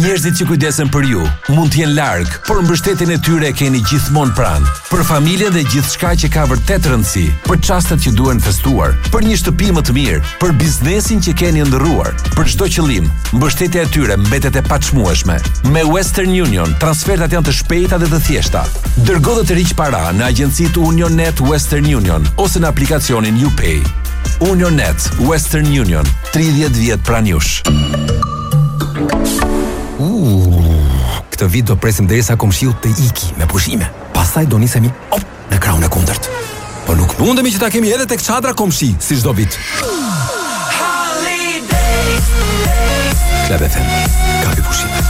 Njerëzit që kujdesen për ju mund të jenë larg, por mbështetjen e tyre e keni gjithmonë pranë. Për familjen dhe gjithçka që ka vërtet rëndësi, për çastet që duhen festuar, për një shtëpi më të mirë, për biznesin që keni ndërruar, për çdo qëllim, mbështetja e tyre mbetet e paçmueshme. Me Western Union, transfertat janë të shpejta dhe të thjeshta. Dërgo dhe të riq para në agjencitë UnionNet Western Union ose në aplikacionin UPay. UnionNet Western Union, 30 vjet pranë jush. Këtë vit do presim derisa komshiu të iki me pushime. Pastaj do nisemi në krahun e kundërt. Po nuk mundemi që ta kemi edhe tek çadra komshi, si çdo vit. Club FM, kapi pushime.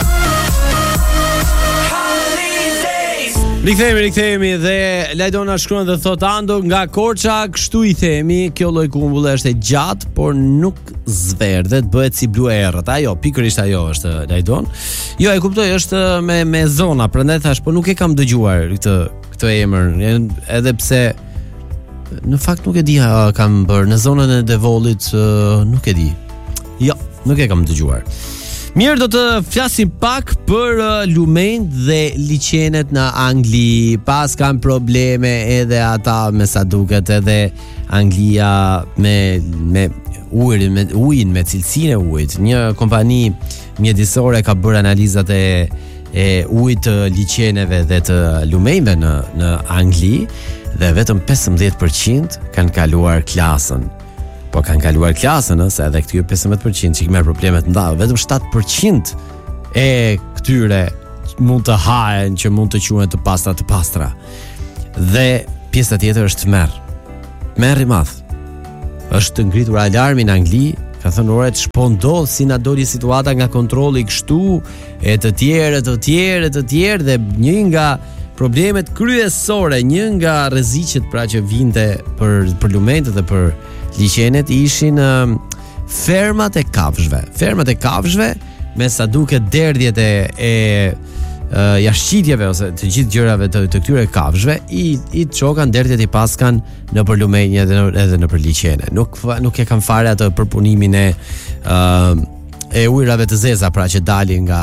Rikthehemi dhe Lajdona shkruan dhe thot Ando nga Korça, kështu i themi, kjo lloj kumbulle është e gjatë, por nuk zverdhet, bëhet si blu e errët. Ajo, pikërisht ajo është Lajdon. Jo, e kuptoj, është me zona, prandaj thash, po nuk e kam dëgjuar këtë emër, edhe pse në fakt nuk e di kam bërë në zonën e Devollit, nuk e di. Jo, nuk e kam dëgjuar. Mirë, do të flasim pak për lumenjt dhe liçenet në Angli. Pas kanë probleme edhe ata, me sa duket, edhe Anglia me ujin, me cilësinë e ujit. Një kompani mjedisore ka bërë analizat e ujit të liçeneve dhe të lumenjve në Angli dhe vetëm 15% kanë kaluar klasën. Po kanë kaluar klasën, se edhe këtyre 15% që merr probleme të mëdha, vetëm 7% e këtyre mund të hahen, që mund të quhen të pastra. Dhe pjesa tjetër është merr i madh. Është ngritur alarmi në Angli, ka thënë orët shpondodh si na doli situata nga kontrolli kështu, e të tjerë dhe një nga problemet kryesore, një nga rreziqet pra që vinte për lumenjt dhe për liçenet ishin fermat e kafshëve. Fermat e kafshëve, me sa duket derdhjet e jashqitjeve ose të gjithë gjërave të këtyre kafshëve i çokan derdhjet i paskan në për lumenjë edhe në për liçene. Nuk e kanë fare atë përpunimin e ujrave të zeza, pra që dalin nga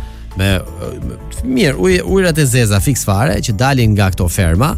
ujrat e zeza fiks fare që dalin nga këto ferma.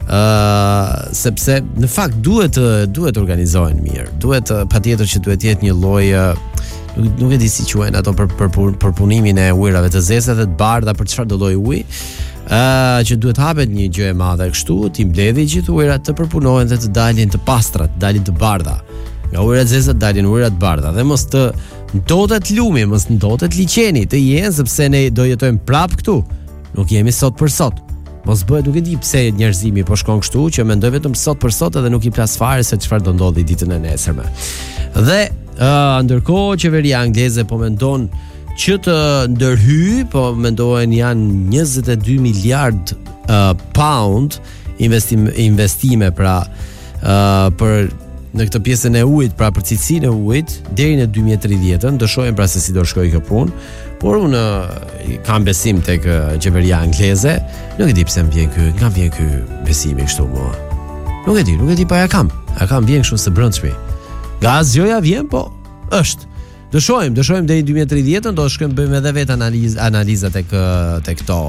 Sepse në fakt duhet organizohen mirë. Patjetër që duhet jetë një lloj, nuk e di si quhen ato për punimin e ujrave të zeza dhe të bardha, për çfarë do lloj uji, që duhet hapet një gjë e madhe kështu, ti mbledhi gjithë ujrat të përpunohen dhe të dalin të pastra, të dalin të bardha. Nga ujrat zeza të dalin ujrat të bardha dhe mos të ndotet lumi, mos ndotet liçeni, të jenë, sepse ne do jetojmë prap këtu. Nuk jemi sot për sot. Mos bëhet, nuk e di pse njerëzimi po shkon kështu, që mendoj vetëm sot për sot edhe nuk i plas fare se çfarë do ndodhi ditën e nesërme. Dhe ndërkohë qeveria angleze po mendon që të ndërhyj, po mendohen janë 22 miliard pound investime pra për në këtë pjesën e ujit, pra për cilësinë e ujit deri në 2030-ën, do shohim pra se si do shkojë kjo punë. Por unë kam besim tek qeveria angleze. Nuk e di pse nga vjen ky besimi kështu mua. Nuk e di, pa ja kam vjen kështu së brendshmi. Nga asgjëja vjen, po është. Do shohim deri 2030-ën, do shkojmë bëjmë edhe vetë analiza tek këto.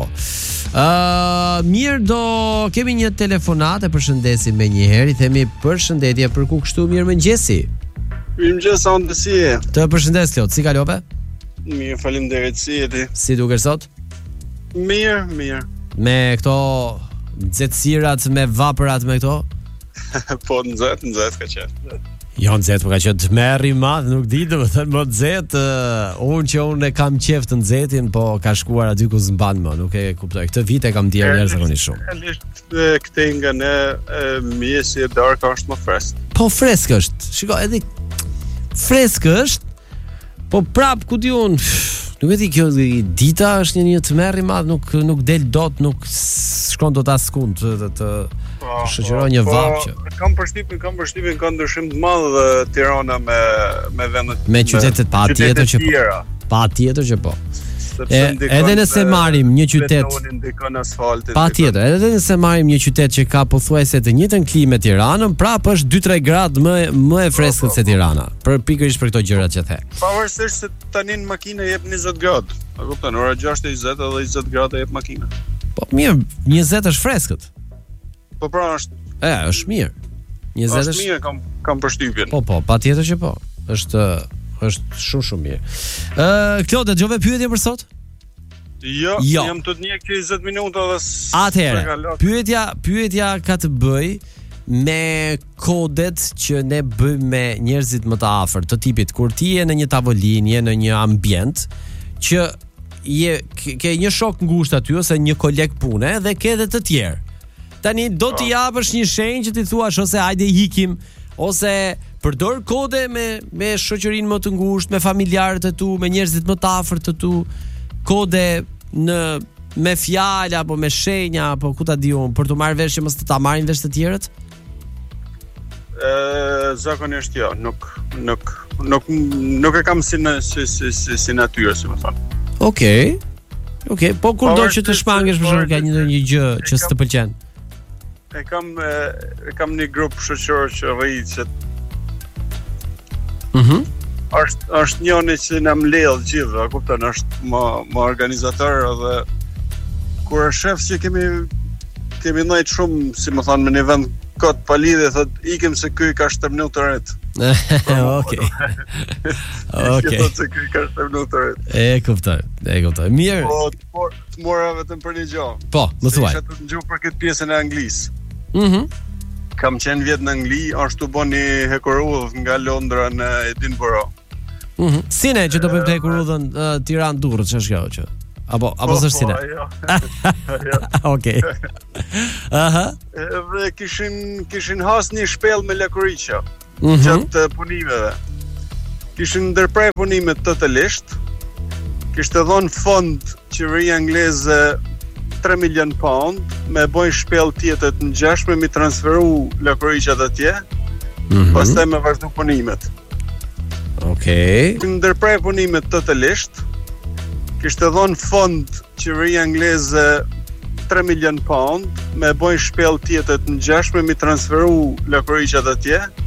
Mirë, do kemi një telefonat, e përshëndesim me një herë, i themi përshëndetje për ku kështu, mirëmëngjesi. Mirëmëngjes, Ande, si je? Të përshëndes Klot, si kalove? Mirë, faleminderit, si jeti? Si duket sot? Mirë. Me këto nxehtësirat, me vapërat, me këto? Po, nxehtë ka qenë. Jo, nxehtë ka qenë të merr i madh, nuk di, domethënë më nxehtë. Unë e kam qejf të nxehtin, po ka shkuar aty ku s'mban më, nuk e kuptoj. Këtë vit e kam ndier jashtëzakonisht shumë. Këtë nga ne mjesi e darkë është më fresk. Po fresk është. Shiko, edhe fresk është. Po prap, ku di unë, nuk e di, kjo dita është një të merr i madh, nuk del dot, nuk shkon dot askund të shoqëroj një vap që. Kam përshtypjen ka ndryshim të madh Tirana me vendet, me qytetet patjetër që po. Edhe nëse marrim një qytet, patjetër, edhe nëse marrim një qytet që ka pothuajse të njëjtën klimë me Tiranën, prapë është 2-3 gradë më e freskët se Tirana. Pikërisht për këto gjërat që the. Pavarësisht se tani në makinë jep 20 gradë. A kupton, ora 6:20 edhe 20 gradë jep makina. Po mirë, 20 është freskët. Po pra është Është mirë. 20 është mirë, kam përshtypjen. Po, patjetër që po. Është shumë mirë. Klode, dëgjove pyetje për sot? Jo, Jo. jam të një 20 minuta dhe Atëherë, pyetja ka të bëj me kodet që ne bëjmë me njerëzit më të afërt, të tipit kur ti je në një tavolinë, je në një ambient që ke një shok ngushtë aty ose një koleg pune dhe ke edhe të tjerë. Tani do t'i japësh një shenjë që ti thuash ose hajde ikim ose përdor kode me shoqërinë më të ngushtë, me familjarët e tu, me njerëzit më të afërt të tu, kode me fjalë apo me shenja apo ku ta di unë, për të marrë vesh që mos të ta marrin vesh të tjerët? Zakonisht jo, nuk e kam si natyrë, si më thonë. Okej, po kur do që të shmangesh për shkak ka një gjë që s'të pëlqen. E kam një grup shoqëror që rrit që është njëri që na mbledh gjithë, a kupton, është më organizator dhe kur e shef se kemi ndajt shumë, si më thonë, me një vend kot pa lidhje, thot ikim se ky ka 7 minuta ret. Okej. Thot se ky ka 7 minuta ret. E kuptoj. Mirë. Po, të mora vetëm për një gjë. Po, më thuaj. Isha të dëgjoj për këtë pjesën e Anglisë. Kam qenë vjet në Angli, ashtu bën një hekurudh nga Londra në Edinburgh. Sine që do bëjmë të hekurudhën Tiranë-Durrës, ç'është kjo që? Apo s'është sine? Okej. Edhe kishin has një shpellë me lakuriçe gjatë punimeve. Kishin ndërprer punimet totalisht. Kishte dhënë fond qeveria angleze 3 milion pound me bojnë shpellë tjetër të ngjashme, mi transferu lakuriçat atje. Pastaj me vazhdu punimet. Okej. Ndërprer punimet totalisht. Kishte dhënë fond qeveria angleze 3 milion pound me bojnë shpellë tjetër të ngjashme, mi transferu lakuriçat atje.